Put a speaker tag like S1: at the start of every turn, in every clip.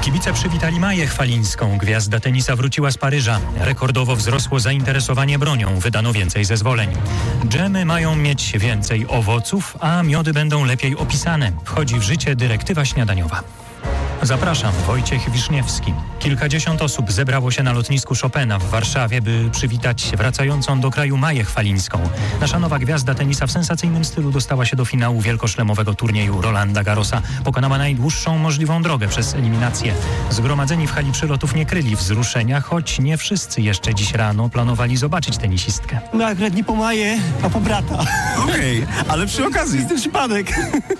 S1: Kibice przywitali Maję Chwalińską. Gwiazda tenisa wróciła z Paryża. Rekordowo wzrosło zainteresowanie bronią. Wydano więcej zezwoleń. Dżemy mają mieć więcej owoców, a miody będą lepiej opisane. Wchodzi w życie dyrektywa śniadaniowa. Zapraszam, Wojciech Wiszniewski. Kilkadziesiąt osób zebrało się na lotnisku Chopina w Warszawie, by przywitać wracającą do kraju Maję Chwalińską. Nasza nowa gwiazda tenisa w sensacyjnym stylu dostała się do finału wielkoszlemowego turnieju Rolanda Garrosa. Pokonała najdłuższą możliwą drogę przez eliminację. Zgromadzeni w hali przylotów nie kryli wzruszenia, choć nie wszyscy jeszcze dziś rano planowali zobaczyć tenisistkę.
S2: No akurat nie po Maję, a po brata.
S3: Okej, ale przy okazji.
S2: Jest ten przypadek.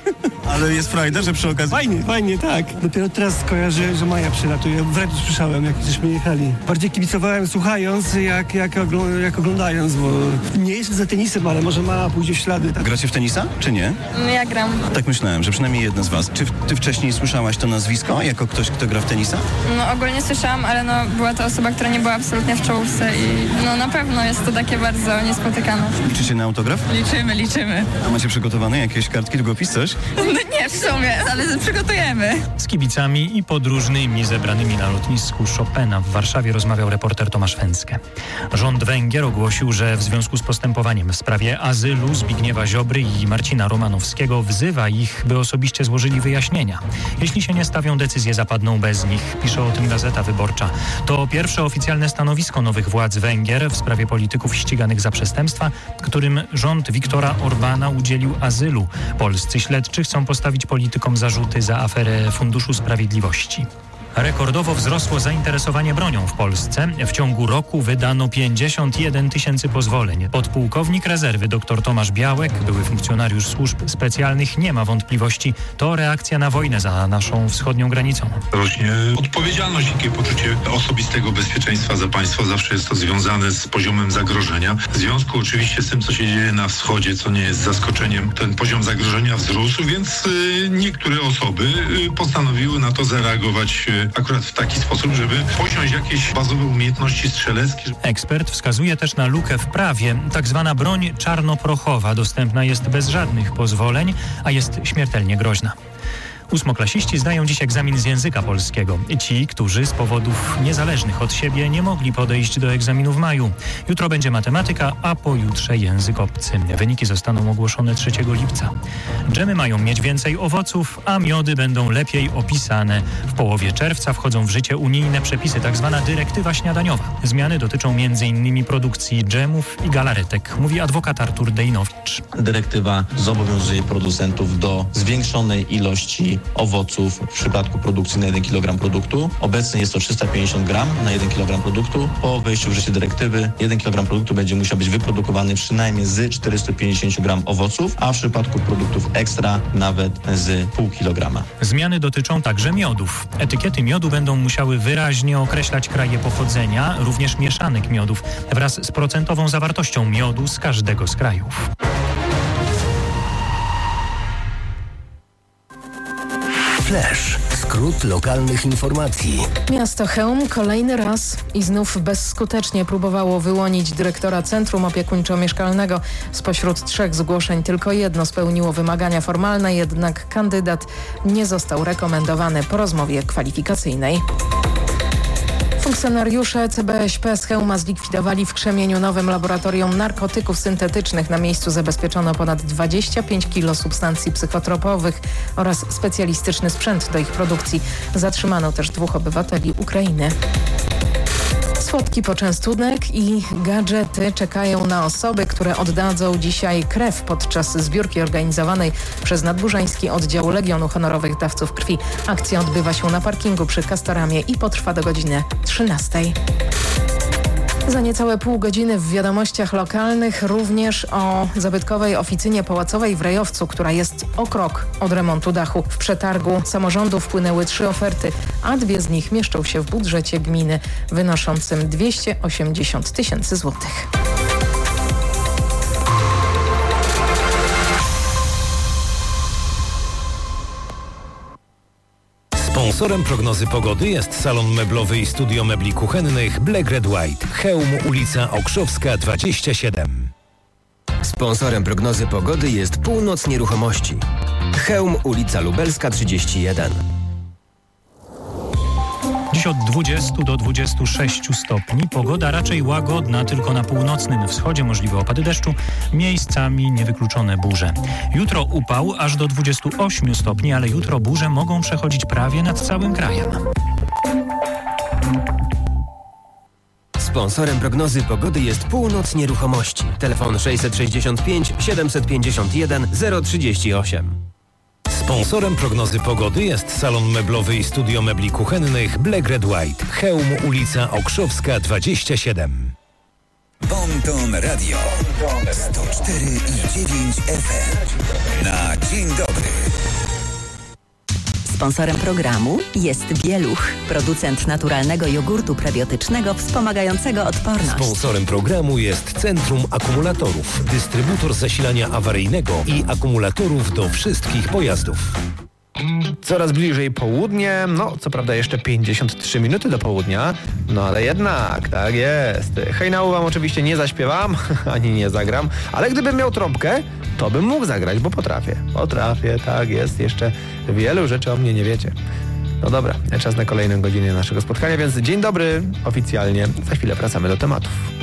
S3: Ale jest frajda, że przy okazji...
S2: Fajnie, tak. Dopiero teraz skojarzę, że Maja przylatuje. W radiu słyszałem, jak żeśmy jechali. Bardziej kibicowałem słuchając, jak oglądając, bo nie jestem za tenisem, ale może mama pójdzie w ślady. Tak.
S3: Gracie w tenisa, czy nie?
S4: Ja gram.
S3: Tak myślałem, że przynajmniej jedna z was. Czy ty wcześniej słyszałaś to nazwisko, jako ktoś, kto gra w tenisa?
S4: No ogólnie słyszałam, ale była to osoba, która nie była absolutnie w czołówce i na pewno jest to takie bardzo niespotykane.
S3: Liczycie na autograf?
S4: Liczymy.
S3: A macie przygotowane jakieś kartki, długopis, coś?
S4: No nie, w sumie, ale przygotujemy.
S1: Z kibicami i podróżnymi zebranymi na lotnisku Chopina w Warszawie rozmawiał reporter Tomasz Węckę. Rząd Węgier ogłosił, że w związku z postępowaniem w sprawie azylu Zbigniewa Ziobry i Marcina Romanowskiego wzywa ich, by osobiście złożyli wyjaśnienia. Jeśli się nie stawią, decyzje zapadną bez nich, pisze o tym Gazeta Wyborcza. To pierwsze oficjalne stanowisko nowych władz Węgier w sprawie polityków ściganych za przestępstwa, którym rząd Viktora Orbána udzielił azylu. Polscy śledczy chcą postawić politykom zarzuty za aferę Funduszu Sprawiedliwości. Rekordowo wzrosło zainteresowanie bronią w Polsce. W ciągu roku wydano 51 000 pozwoleń. Podpułkownik rezerwy dr Tomasz Białek, były funkcjonariusz służb specjalnych, nie ma wątpliwości. To reakcja na wojnę za naszą wschodnią granicą.
S5: Rośnie odpowiedzialność i takie poczucie osobistego bezpieczeństwa za państwo. Zawsze jest to związane z poziomem zagrożenia. W związku oczywiście z tym, co się dzieje na wschodzie, co nie jest zaskoczeniem, ten poziom zagrożenia wzrósł, więc niektóre osoby postanowiły na to zareagować akurat w taki sposób, żeby posiąść jakieś bazowe umiejętności strzeleckie.
S1: Ekspert wskazuje też na lukę w prawie. Tak zwana broń czarnoprochowa dostępna jest bez żadnych pozwoleń, a jest śmiertelnie groźna. Ósmoklasiści zdają dziś egzamin z języka polskiego. Ci, którzy z powodów niezależnych od siebie nie mogli podejść do egzaminu w maju. Jutro będzie matematyka, a pojutrze język obcy. Wyniki zostaną ogłoszone 3 lipca. Dżemy mają mieć więcej owoców, a miody będą lepiej opisane. W połowie czerwca wchodzą w życie unijne przepisy, tzw. dyrektywa śniadaniowa. Zmiany dotyczą m.in. produkcji dżemów i galaretek, mówi adwokat Artur Dejnowicz.
S6: Dyrektywa zobowiązuje producentów do zwiększonej ilości owoców w przypadku produkcji na 1 kg produktu. Obecnie jest to 350 gram na 1 kg produktu. Po wejściu w życie dyrektywy 1 kg produktu będzie musiał być wyprodukowany przynajmniej z 450 gram owoców, a w przypadku produktów ekstra nawet z pół kilograma.
S1: Zmiany dotyczą także miodów. Etykiety miodu będą musiały wyraźnie określać kraje pochodzenia, również mieszanek miodów, wraz z procentową zawartością miodu z każdego z krajów.
S7: Flash. Skrót lokalnych informacji.
S8: Miasto Chełm kolejny raz i znów bezskutecznie próbowało wyłonić dyrektora Centrum Opiekuńczo-Mieszkalnego. Spośród 3 zgłoszeń tylko jedno spełniło wymagania formalne, jednak kandydat nie został rekomendowany po rozmowie kwalifikacyjnej. Funkcjonariusze CBŚP z Chełma zlikwidowali w Krzemieniu nowym laboratorium narkotyków syntetycznych. Na miejscu zabezpieczono ponad 25 kg substancji psychotropowych oraz specjalistyczny sprzęt do ich produkcji. Zatrzymano też 2 obywateli Ukrainy. Słodki poczęstunek i gadżety czekają na osoby, które oddadzą dzisiaj krew podczas zbiórki organizowanej przez Nadburzański Oddział Legionu Honorowych Dawców Krwi. Akcja odbywa się na parkingu przy Castoramie i potrwa do godziny 13. Za niecałe pół godziny w wiadomościach lokalnych również o zabytkowej oficynie pałacowej w Rejowcu, która jest o krok od remontu dachu. W przetargu samorządu wpłynęły 3 oferty, a 2 z nich mieszczą się w budżecie gminy wynoszącym 280 000 złotych.
S7: Sponsorem prognozy pogody jest salon meblowy i studio mebli kuchennych Black Red White. Chełm, ulica Okrzowska 27.
S9: Sponsorem prognozy pogody jest Północ Nieruchomości. Chełm, ulica Lubelska 31.
S1: Dziś od 20 do 26 stopni. Pogoda raczej łagodna, tylko na północnym wschodzie możliwe opady deszczu, miejscami niewykluczone burze. Jutro upał aż do 28 stopni, ale jutro burze mogą przechodzić prawie nad całym krajem.
S9: Sponsorem prognozy pogody jest Północ Nieruchomości. Telefon 665 751 038.
S7: Sponsorem prognozy pogody jest salon meblowy i studio mebli kuchennych Black Red White. Chełm, ulica Okrzowska 27.
S10: Bonton Radio 104,9 FM. Na dzień dobry.
S11: Sponsorem programu jest Bieluch, producent naturalnego jogurtu prebiotycznego wspomagającego odporność.
S7: Sponsorem programu jest Centrum Akumulatorów, dystrybutor zasilania awaryjnego i akumulatorów do wszystkich pojazdów.
S12: Coraz bliżej południe, co prawda jeszcze 53 minuty do południa, ale jednak, tak jest. Hejnału wam oczywiście nie zaśpiewam, ani nie zagram, ale gdybym miał trąbkę, to bym mógł zagrać, bo potrafię. Potrafię, tak jest, jeszcze wielu rzeczy o mnie nie wiecie. No dobra, czas na kolejną godzinę naszego spotkania, więc dzień dobry oficjalnie, za chwilę wracamy do tematów.